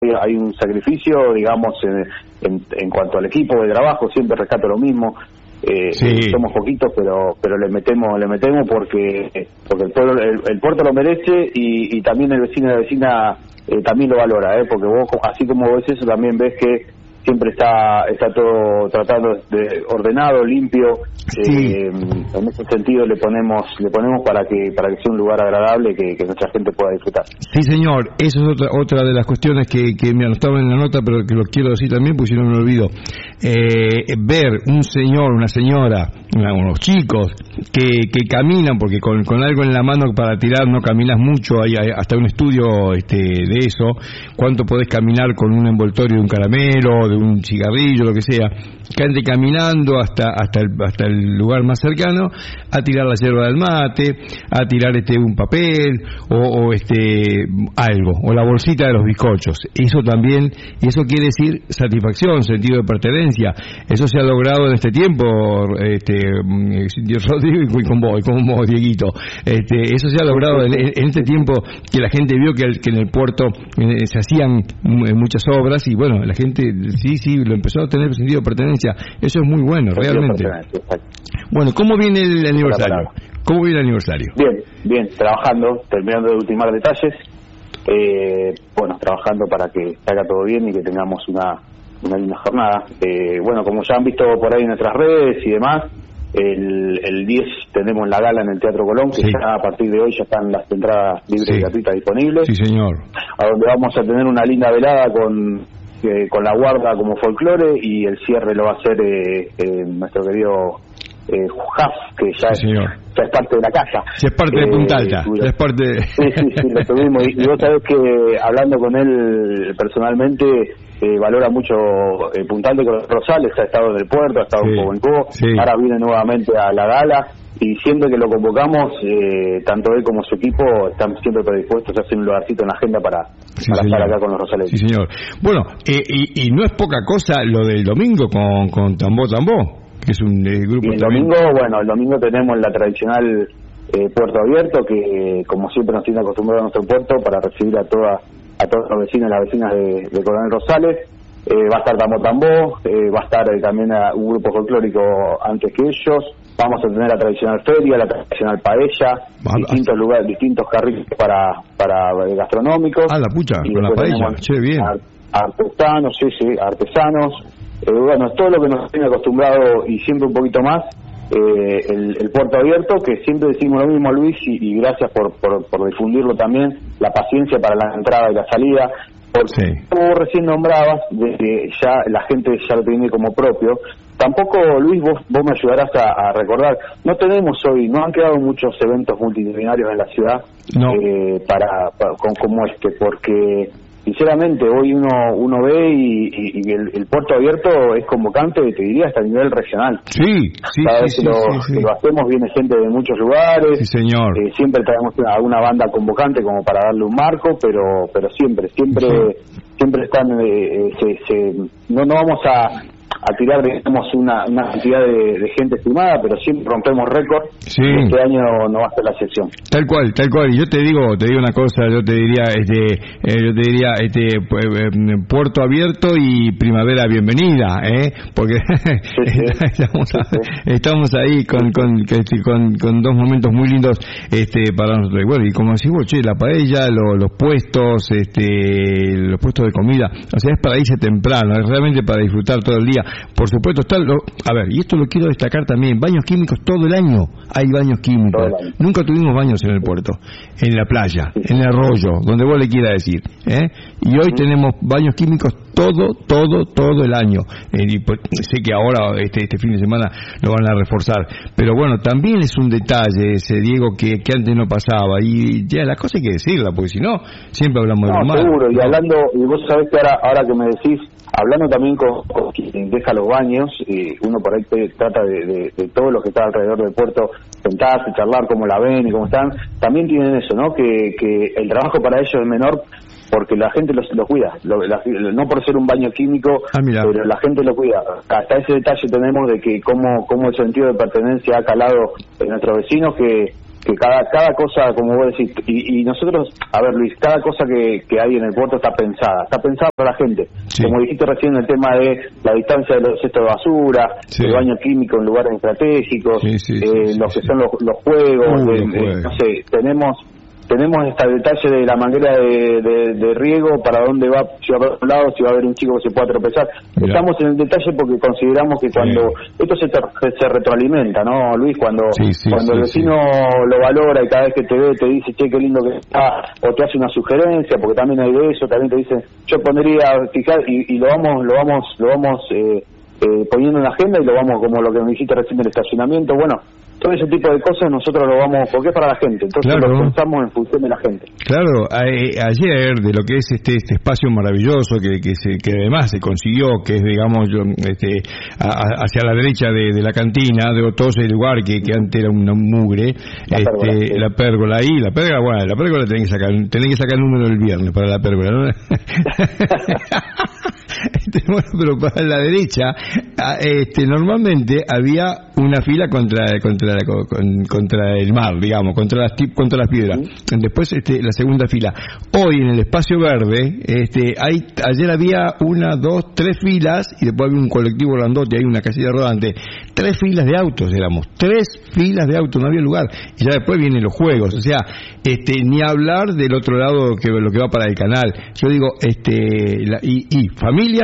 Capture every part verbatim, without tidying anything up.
hay un sacrificio, digamos, en, en, en cuanto al equipo de trabajo, siempre rescato lo mismo. Eh, sí. Somos poquitos, pero pero le metemos le metemos porque porque el pueblo el, el puerto lo merece y, y también el vecino y la vecina eh, también lo valora, eh, porque vos, así como ves eso, también ves que siempre está está todo tratado de ordenado, limpio. Sí. Eh, en ese sentido le ponemos le ponemos para que para que sea un lugar agradable que, que nuestra gente pueda disfrutar. Sí, señor, eso es otra otra de las cuestiones que, que me anotaban en la nota, pero que lo quiero decir también porque si no me olvido. Eh, ver un señor, una señora, unos chicos que, que caminan, porque con, con algo en la mano para tirar no caminas mucho, hay, hay hasta un estudio este, de eso, cuánto podés caminar con un envoltorio de un caramelo, de un cigarrillo, lo que sea, que ande caminando hasta hasta el, hasta el lugar más cercano a tirar la yerba del mate, a tirar este un papel o, o este algo, o la bolsita de los bizcochos. Eso también, y eso quiere decir satisfacción, sentido de pertenencia. Eso se ha logrado en este tiempo, este Rodrigo, y con vos, con vos, Dieguito. Este, eso se ha logrado en, en este tiempo que la gente vio que, el, que en el puerto eh, se hacían muchas obras y bueno, la gente sí, sí, lo empezó a tener sentido de pertenencia. Eso es muy bueno, realmente. Bueno, ¿cómo viene el aniversario? ¿Cómo viene el aniversario? Bien, bien, trabajando, terminando de ultimar detalles. Eh, bueno, trabajando para que salga todo bien y que tengamos una una linda jornada. Eh, bueno, como ya han visto por ahí en nuestras redes y demás, el, el diez tenemos la gala en el Teatro Colón, que sí. Ya a partir de hoy ya están las entradas libres sí. y gratuitas disponibles. Sí, señor. A donde vamos a tener una linda velada con eh, con la guarda como folclore y el cierre lo va a hacer eh, eh, nuestro querido eh, Huff, que ya, sí, es, ya es parte de la casa. Ya es parte eh, de Punta Alta. Ya es parte de... Sí, sí, sí, lo tuvimos. Y, y vos sabés que hablando con él personalmente, eh, valora mucho eh, Punta Alta con los Rosales, ha estado en el puerto, ha estado sí, en Cobenco, sí. Ahora viene nuevamente a la gala y siempre que lo convocamos, eh, tanto él como su equipo están siempre predispuestos a hacer un lugarcito en la agenda para, sí, para estar acá con los Rosales. Sí, señor. Bueno, eh, y, y no es poca cosa lo del domingo con, con Tambó Tambó, que es un eh, grupo. Y el también... domingo, bueno, el domingo tenemos la tradicional eh, Puerto Abierto, que como siempre nos tiene acostumbrado a nuestro puerto para recibir a todas a todos los vecinos y las vecinas de, de Coronel Rosales. Eh, va a estar Tambó Tambó, eh, va a estar eh, también a un grupo folclórico antes que ellos. Vamos a tener la tradicional feria, la tradicional paella, ah, distintos lugares, distintos carriles para para gastronómicos. Ah, la pucha, y con la paella, che, bien. Artesanos, sí, sí, artesanos. Eh, bueno, es todo lo que nos tiene acostumbrado y siempre un poquito más eh, el, el Puerto Abierto, que siempre decimos lo mismo, Luis, y, y gracias por, por, por difundirlo también, la paciencia para la entrada y la salida. Porque sí. Como recién nombrabas, de que ya la gente ya lo tiene como propio. Tampoco, Luis, vos, vos me ayudarás a, a recordar, no tenemos hoy, no han quedado muchos eventos multitudinarios en la ciudad no. eh, para, para con, como este, porque sinceramente hoy uno uno ve y, y, y el, el Puerto Abierto es convocante, te diría, hasta a nivel regional. Sí, sí, Cada sí, vez sí, que, lo, sí, sí. que lo hacemos viene gente de muchos lugares. Sí, señor. Eh, siempre traemos a una banda convocante como para darle un marco, pero pero siempre, siempre, sí. siempre están, eh, se, se, no, no vamos a a tirar, digamos, una, una cantidad de, de gente estimada, pero siempre rompemos récord. Sí. Este año no va a ser la excepción. Tal cual, tal cual. Y yo te digo, te digo una cosa, yo te diría, este, eh, yo te diría, este, eh, Puerto Abierto y Primavera Bienvenida, ¿eh? Porque sí, sí. estamos, sí, sí. estamos ahí con, con, con, con dos momentos muy lindos, este, para nosotros. Y bueno, y como decís vos, che, la paella, lo, los puestos, este, los puestos de comida, o sea, es para irse temprano, es realmente para disfrutar todo el día. Por supuesto, está lo, a ver, y esto lo quiero destacar también, baños químicos todo el año, hay baños químicos. Nunca tuvimos baños en el puerto, en la playa, en el arroyo, donde vos le quieras decir, ¿eh? Y hoy tenemos baños químicos todo, todo, todo el año. Eh, y pues, sé que ahora, este, este fin de semana, lo van a reforzar. Pero bueno, también es un detalle ese, Diego, que, que antes no pasaba. Y ya la cosa hay que decirla, porque si no, siempre hablamos de no, lo malo. Seguro, y hablando, y vos sabés que ahora, ahora que me decís, hablando también con, con quien deja los baños, y uno por ahí te, trata de, de, de todos los que están alrededor del puerto, sentarse, charlar cómo la ven y cómo están, también tienen eso, ¿no? Que, que el trabajo para ellos es menor porque la gente los, los cuida, lo, la, no por ser un baño químico, ah, pero la gente lo cuida. Hasta ese detalle tenemos de que cómo, cómo el sentido de pertenencia ha calado en nuestros vecinos, que que cada cada cosa, como vos decís, y, y nosotros, a ver Luis, cada cosa que, que hay en el puerto está pensada, está pensada para la gente. Sí. Como dijiste recién, el tema de la distancia de los cestos de basura, sí. el baño químico en lugares estratégicos, sí, sí, eh, sí, los sí, que sí. son los, los juegos, uh, de, los juegos. Eh, no sé, tenemos... Tenemos hasta el detalle de la manguera de, de, de riego, para dónde va, si va a un lado, si va a haber un chico que se pueda tropezar. Mirá. Estamos en el detalle porque consideramos que cuando sí. esto se, se retroalimenta, ¿no, Luis? Cuando sí, sí, cuando sí, el vecino sí. lo valora y cada vez que te ve te dice, che, qué lindo que está, o te hace una sugerencia, porque también hay de eso, también te dicen, yo pondría, fijar, y, y lo vamos, lo vamos, lo vamos eh, eh, poniendo en la agenda y lo vamos, como lo que me dijiste recién del estacionamiento, bueno, todo ese tipo de cosas nosotros lo vamos, porque es para la gente, entonces claro. lo pensamos en función de la gente. Claro, a, a, ayer de lo que es este este espacio maravilloso que que, se, que además se consiguió, que es digamos este a, hacia la derecha de, de la cantina, de todo ese lugar que, que antes era una mugre, la este pérgola, sí. la pérgola ahí, la pérgola, bueno, la pérgola tenés que sacar, tenés que sacar el número del viernes para la pérgola, ¿no? Este, bueno, pero para la derecha, este, normalmente había una fila contra contra contra el mar, digamos, contra las contra las piedras. Sí. Después, este, la segunda fila. Hoy en el espacio verde, este, hay, ayer había una, dos, tres filas y después había un colectivo grandote, hay una casilla rodante, tres filas de autos, éramos, tres filas de autos, no había lugar. Y ya después vienen los juegos, o sea, este, ni hablar del otro lado que lo que va para el canal. Yo digo, este, la, y, y familias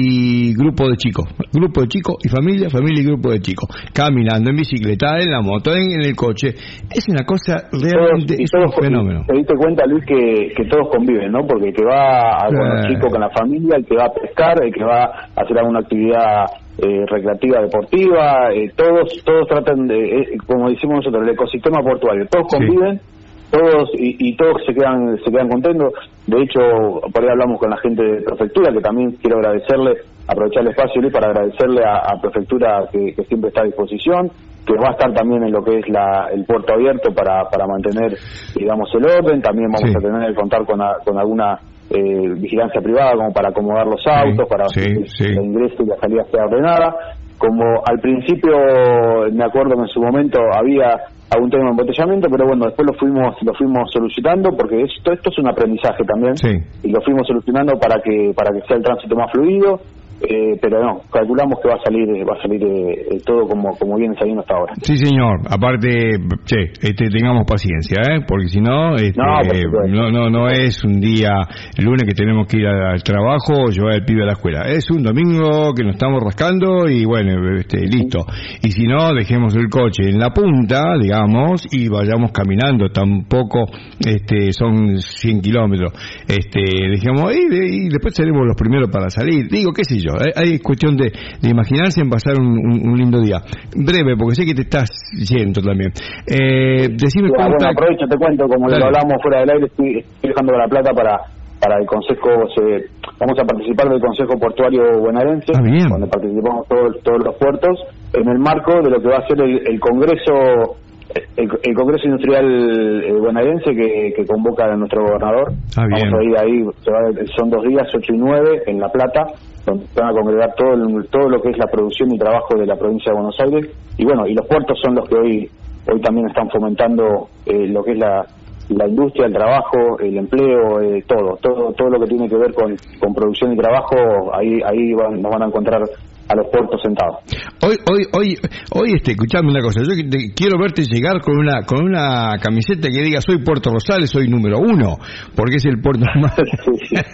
y grupo de chicos, grupo de chicos y familia, familia y grupo de chicos, caminando en bicicleta, en la moto, en, en el coche, es una cosa realmente, todos, es todos, un fenómeno. Te diste cuenta, Luis, que, que todos conviven, ¿no? Porque el que va a, con los chicos, con la familia, el que va a pescar, el que va a hacer alguna actividad eh, recreativa, deportiva, eh, todos todos tratan de, eh, como decimos nosotros, el ecosistema portuario, todos conviven. Sí. Todos y, y todos se quedan se quedan contentos. De hecho, por ahí hablamos con la gente de Prefectura, que también quiero agradecerle, aprovechar el espacio, Luis, para agradecerle a, a Prefectura que, que siempre está a disposición, que va a estar también en lo que es la, el puerto abierto para, para mantener, digamos, el orden. También vamos sí. a tener que contar con, a, con alguna eh, vigilancia privada, como para acomodar los autos, sí, para sí, que sí. el ingreso y la salida sea ordenada. Como al principio, me acuerdo que en su momento había algún tema de embotellamiento, pero bueno, después lo fuimos lo fuimos solucionando, porque esto esto es un aprendizaje también, sí. y lo fuimos solucionando para que para que sea el tránsito más fluido. Eh, pero no, calculamos que va a salir va a salir eh, todo como como viene saliendo hasta ahora. Sí, señor. Aparte, che, este, tengamos paciencia, ¿eh? Porque si no, este, no, no, no, no es un día, el lunes que tenemos que ir al trabajo o llevar al pibe a la escuela. Es un domingo que nos estamos rascando y bueno, este, listo. Y si no, dejemos el coche en la punta, digamos, y vayamos caminando. Tampoco, este, son cien kilómetros. Este, dejemos ahí y después seremos los primeros para salir. Digo, qué sé yo. Hay cuestión de, de imaginarse en pasar un, un, un lindo día. Breve, porque sé que te estás yendo también. Eh, decime sí, cómo bueno, está... aprovecho, te cuento, como Dale. Lo hablamos fuera del aire, estoy, estoy dejando la plata para para el Consejo, se, vamos a participar del Consejo Portuario Bonaerense, ah, donde participamos todos, todos los puertos, en el marco de lo que va a ser el, el Congreso el, el Congreso Industrial eh, Bonaerense que, que convoca a nuestro gobernador. Ah, vamos a ir ahí, se va, son dos días, ocho y nueve, en La Plata, donde van a congregar todo el, todo lo que es la producción y trabajo de la provincia de Buenos Aires, y bueno, y los puertos son los que hoy hoy también están fomentando eh, lo que es la la industria, el trabajo, el empleo, eh, todo, todo todo lo que tiene que ver con, con producción y trabajo, ahí ahí van, nos van a encontrar a los puertos sentados. Hoy hoy hoy hoy este, escuchame una cosa, yo te, quiero verte llegar con una con una camiseta que diga soy Puerto Rosales, soy número uno, porque es el puerto más. Sí, sí.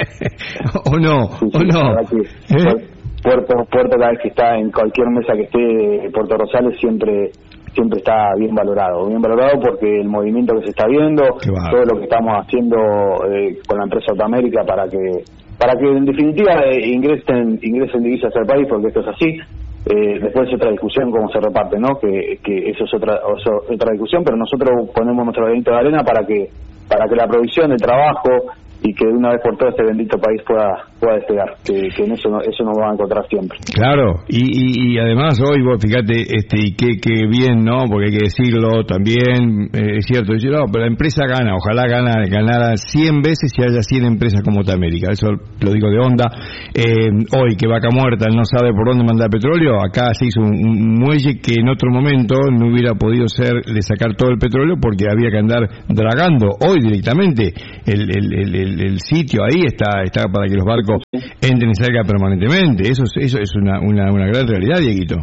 o no, sí, sí, o no. ¿Eh? Puerto Puerto cada vez que está en cualquier mesa que esté Puerto Rosales siempre siempre está bien valorado, bien valorado porque el movimiento que se está viendo, todo lo que estamos haciendo eh, con la empresa Autamérica para que para que en definitiva eh, ingresen ingresen divisas al país, porque esto es así. Eh, después es otra discusión cómo se reparte, ¿no? Que, que eso es otra otra discusión, pero nosotros ponemos nuestro granito de arena para que para que la provisión, el trabajo y que de una vez por todas este bendito país pueda pueda despegar, que, que en eso no, eso nos va a encontrar siempre. Claro, y, y, y además hoy vos fíjate, este, y qué, qué bien, ¿no? Porque hay que decirlo también, eh, es cierto, decir, no, pero la empresa gana, ojalá gana, ganara cien veces y haya cien empresas como América, eso lo digo de onda. Eh, hoy que Vaca Muerta no sabe por dónde mandar petróleo, acá se hizo un, un muelle que en otro momento no hubiera podido ser de sacar todo el petróleo porque había que andar dragando. Hoy directamente el, el, el, el, el sitio ahí está está para que los barcos entren y salgan permanentemente. Eso es, eso es una, una, una gran realidad, Dieguito.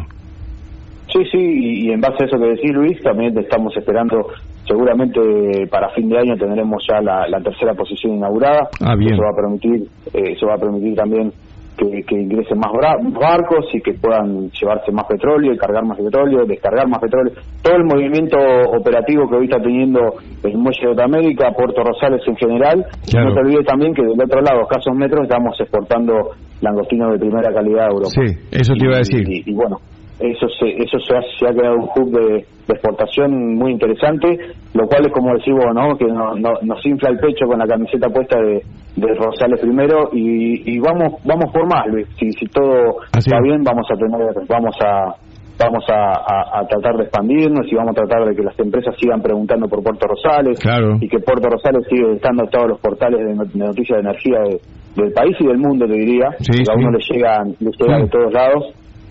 Sí, sí, y, y en base a eso que decís, Luis, también estamos esperando, seguramente para fin de año tendremos ya la, la tercera posición inaugurada. Ah, bien. Eso va a permitir, eh, eso va a permitir también que, que ingresen más barcos y que puedan llevarse más petróleo y cargar más petróleo, descargar más petróleo. Todo el movimiento operativo que hoy está teniendo el muelle de América, Puerto Rosales en general. Claro. No te olvides también que del otro lado, escasos metros, estamos exportando langostinos de primera calidad a Europa. Sí, eso te iba a decir. Y, y, y bueno, eso se eso se ha, se ha creado un hub de, de exportación muy interesante, lo cual es como decís vos, ¿no? Que no, no, nos infla el pecho con la camiseta puesta de, de Rosales primero y, y vamos vamos por más, Luis. Si, si todo Así está es. bien, vamos a tener vamos a vamos a, a, a tratar de expandirnos y vamos a tratar de que las empresas sigan preguntando por Puerto Rosales, claro. y que Puerto Rosales siga estando en todos los portales de, de noticias de energía de, del país y del mundo, te diría. Sí, que a sí. uno le llega, le llega sí. de todos lados.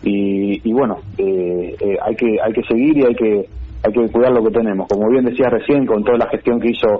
Y, y bueno, eh, eh, hay que hay que seguir y hay que hay que cuidar lo que tenemos, como bien decías recién, con toda la gestión que hizo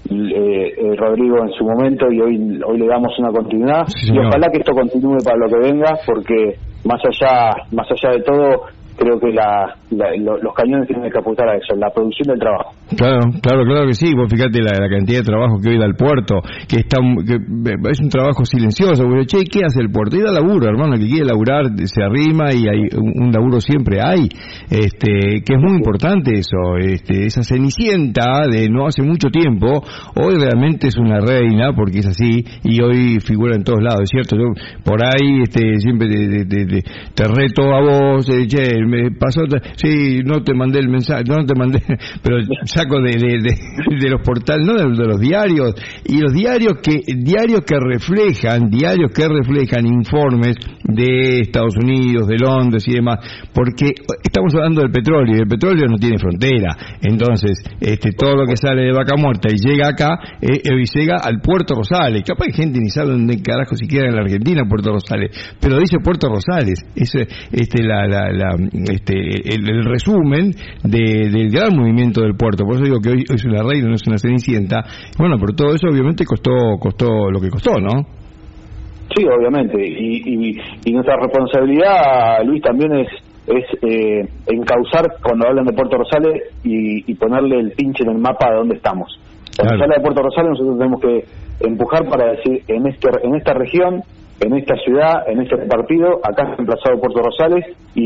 eh, eh, Rodrigo en su momento, y hoy hoy le damos una continuidad, sí, y ojalá que esto continúe para lo que venga, porque más allá más allá de todo, creo que la, la, lo, los cañones tienen que apuntar a eso, la producción del trabajo. Claro, claro, claro que sí. Vos fíjate la, la cantidad de trabajo que hoy da el puerto, que está que es un trabajo silencioso. Porque, che, ¿qué hace el puerto? Y da laburo, hermano. El que quiere laburar se arrima y hay un, un laburo siempre hay. Este, que es muy importante eso. Este, esa cenicienta de no hace mucho tiempo, hoy realmente es una reina, porque es así, y hoy figura en todos lados, ¿es cierto? Yo por ahí, este, siempre te, te, te, te reto a vos, eh, che, me pasó, sí, no te mandé el mensaje, no te mandé, pero saco de, de, de, de los portales, no de, de los diarios, y los diarios que diarios que reflejan, diarios que reflejan informes de Estados Unidos, de Londres y demás, porque estamos hablando del petróleo, y el petróleo no tiene frontera, entonces, este, todo lo que sale de Vaca Muerta y llega acá, eh, y llega al Puerto Rosales, capaz que gente ni sabe dónde carajo siquiera en la Argentina Puerto Rosales, pero dice Puerto Rosales, es este, la, la, la Este, el, el resumen de, del gran movimiento del puerto. Por eso digo que hoy, hoy es una reina, no es una cenicienta. Bueno, pero todo eso obviamente costó costó lo que costó, ¿no? Sí, obviamente. Y, y, y nuestra responsabilidad, Luis, también es es eh, encauzar cuando hablan de Puerto Rosales y, y ponerle el pinche en el mapa de dónde estamos. Cuando claro. se habla de Puerto Rosales, nosotros tenemos que empujar para decir, en este en esta región, en esta ciudad, en este partido, acá está emplazado Puerto Rosales,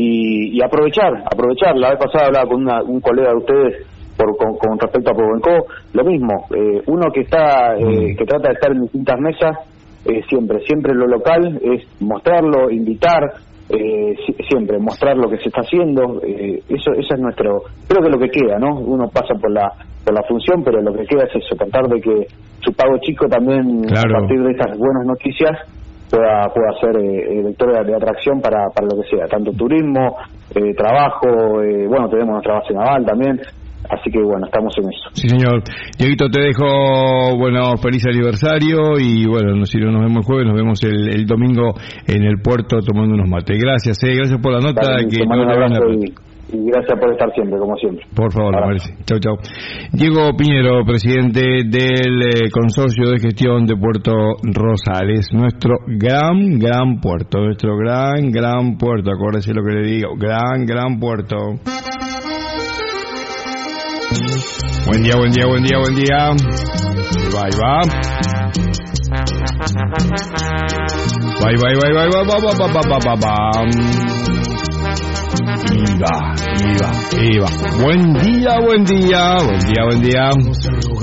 y, y aprovechar, aprovechar. La vez pasada hablaba con una, un colega de ustedes por, con, con respecto a Provenco, lo mismo, eh, uno que está, eh, que trata de estar en distintas mesas, eh, siempre, siempre lo local es mostrarlo, invitar, eh, siempre mostrar lo que se está haciendo, eh, eso, eso es nuestro, creo que es lo que queda, ¿no? Uno pasa por la por la función, pero lo que queda es eso, tratar de que su pago chico también, claro. a partir de estas buenas noticias, pueda pueda ser eh, vector de, de atracción para para lo que sea, tanto turismo, eh, trabajo, eh, bueno, tenemos nuestra base naval también, así que bueno, estamos en eso. Sí, señor. Dieguito, te dejo, bueno, feliz aniversario, y bueno, si no nos vemos el jueves, nos vemos el, el domingo en el puerto tomando unos mates. Gracias, eh, gracias por la nota. Dale, que no te van a... Y gracias por estar siempre, como siempre. Por favor, me parece. Chau, chau. Diego Piñero, presidente del eh, Consorcio de Gestión de Puerto Rosales. Nuestro gran, gran puerto. Nuestro gran, gran puerto. Acuérdese lo que le digo. Gran, gran puerto. Buen día, buen día, buen día, buen día. Va, ahí va. Va, va, va, va, va, va, va, va, va, va, va. Iba, iba, iba. Buen día, buen día, buen día, buen día.